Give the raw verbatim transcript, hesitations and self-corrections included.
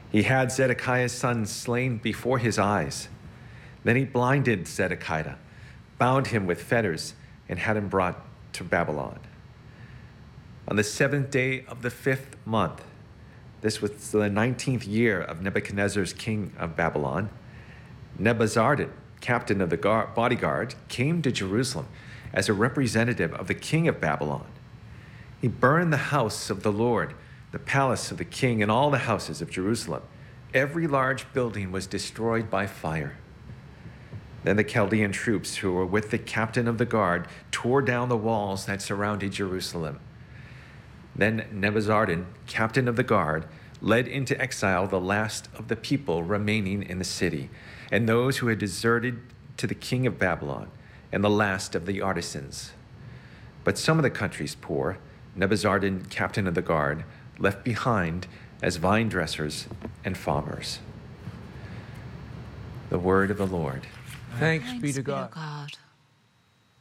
He had Zedekiah's son slain before his eyes. Then he blinded Zedekiah, bound him with fetters, and had him brought to Babylon. On the seventh day of the fifth month, this was the nineteenth year of Nebuchadnezzar's king of Babylon, Nebuzaradan, captain of the guard, bodyguard, came to Jerusalem as a representative of the king of Babylon. He burned the house of the Lord, the palace of the king, and all the houses of Jerusalem. Every large building was destroyed by fire. Then the Chaldean troops who were with the captain of the guard tore down the walls that surrounded Jerusalem. Then Nebuzaradan, captain of the guard, led into exile the last of the people remaining in the city, and those who had deserted to the king of Babylon, and the last of the artisans. But some of the country's poor, Nebuzaradan, captain of the guard, left behind as vine dressers and farmers. The word of the Lord. Thanks, Thanks be to God. God.